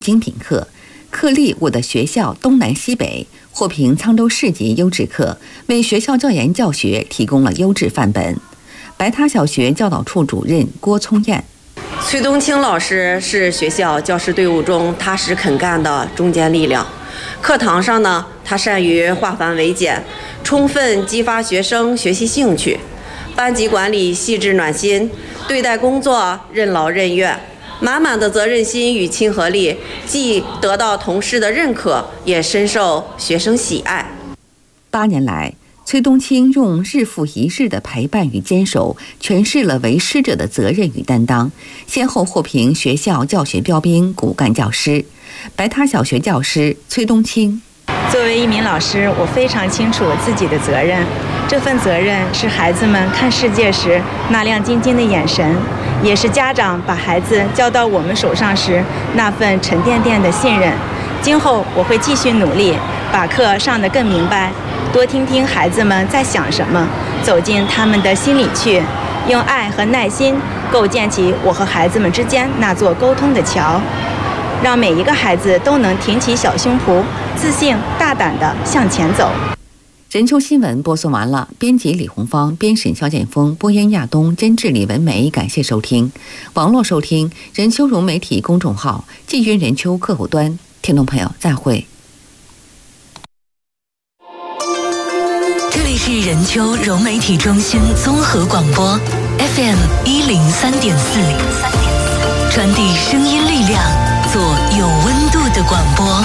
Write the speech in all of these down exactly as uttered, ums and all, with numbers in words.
精品课，课例我的学校东南西北，获评沧州市级优质课，为学校教研教学提供了优质范本。白塔小学教导处主任郭聪燕。 崔东青老师是学校教师队伍中踏实肯干的中坚力量。课堂上呢，他善于化繁为简，充分激发学生学习兴趣。班级管理细致暖心，对待工作任劳任怨，满满的责任心与亲和力，既得到同事的认可，也深受学生喜爱。 八年来，崔东青用日复一日的陪伴与坚守，诠释了为师者的责任与担当，先后获评学校教学标兵、骨干教师。白塔小学教师崔东青。 作为一名老师，我非常清楚我自己的责任，这份责任是孩子们看世界时那亮晶晶的眼神，也是家长把孩子交到我们手上时那份沉甸甸的信任。今后我会继续努力，把课上得更明白，多听听孩子们在想什么，走进他们的心里去，用爱和耐心构建起我和孩子们之间那座沟通的桥，让每一个孩子都能挺起小胸脯，自信大胆地向前走。 任秋新闻播送完了，编辑李红芳，编审肖建峰，播音亚东，监制李文梅。感谢收听。网络收听任秋荣媒体公众号，季云任秋客户端。听众朋友，再会。 这里是任秋融媒体中心综合广播 F M 一零三点四，传递声音力量，做有温度的广播。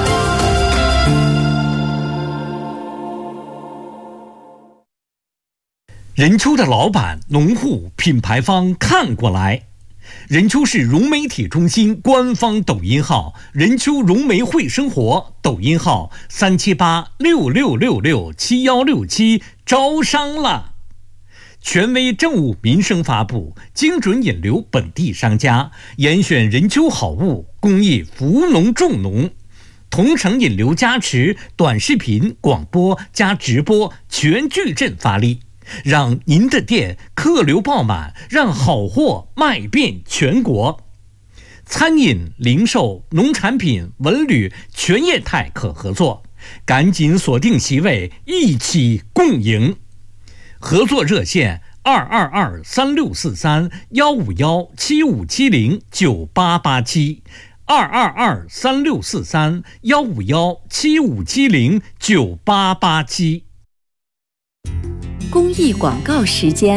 任秋的老板、农户、品牌方看过来。任秋市融媒体中心官方抖音号任秋融媒会生活，抖音号三七八六六六六七幺六七，招商了。权威政务民生发布，精准引流本地商家，严选任秋好物，公益扶农助农，同城引流加持，短视频、广播加直播全矩阵发力，让您的店客流爆满，让好货卖遍全国。餐饮、零售、农产品、文旅全业态可合作，赶紧锁定席位，一起共赢。合作热线二二二三六四三幺五幺七五七零九八八七，二二二三六四三幺五幺七五七零九八八七。 公益广告时间。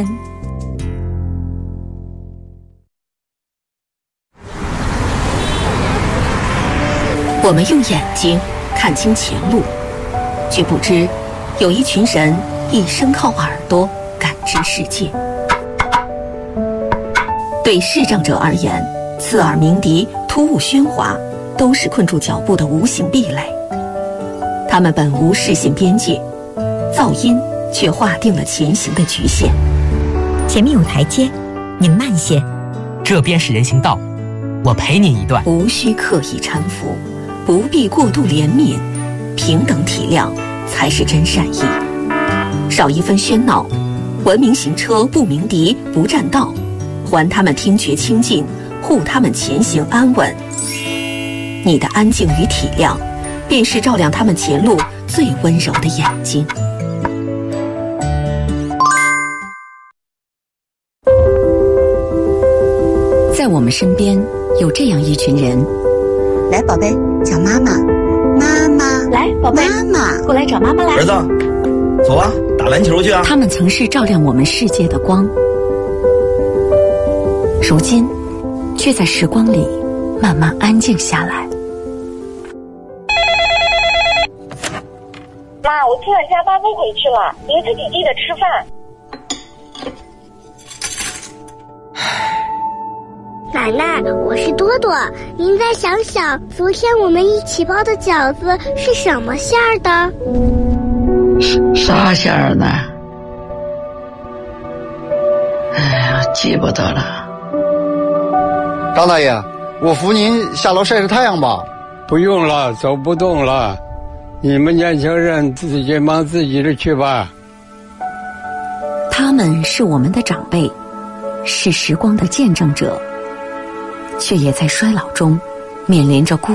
我们用眼睛看清前路，却不知有一群人一生靠耳朵感知世界。对视障者而言，刺耳鸣笛、突兀喧哗都是困住脚步的无形壁垒。他们本无视线边界，噪音却划定了前行的局限。 前面有台阶，您慢些。 这边是人行道，我陪您一段。 无需刻意搀扶，不必过度怜悯，平等体谅才是真善意。少一分喧闹，文明行车不鸣笛不占道，还他们听觉清净，护他们前行安稳。你的安静与体谅，便是照亮他们前路最温柔的眼睛。 在我们身边有这样一群人， 来，宝贝，叫妈妈，妈妈， 来，宝贝， 妈妈， 过来找妈妈来。 儿子，走啊，打篮球去啊！ 他们曾是照亮我们世界的光，如今却在时光里慢慢安静下来。 妈，我今晚加班不回去了，您自己记得吃饭。 奶奶，我是多多，您再想想，昨天我们一起包的饺子是什么馅儿的？ 啥馅儿呢？哎呀，记不得了。 张大爷，我扶您下楼晒晒太阳吧。 不用了，走不动了，你们年轻人自己忙自己的去吧。 他们是我们的长辈，是时光的见证者，却也在衰老中面临着孤